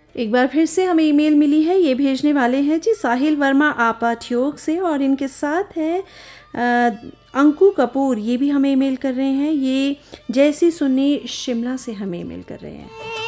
एक बार फिर से हमें ईमेल मिली है। ये भेजने वाले हैं जी साहिल वर्मा आपा ठियोग से, और इनके साथ है अंकु कपूर, ये भी हमें ईमेल कर रहे हैं। ये जैसी सुन्नी शिमला से हमें ईमेल कर रहे हैं।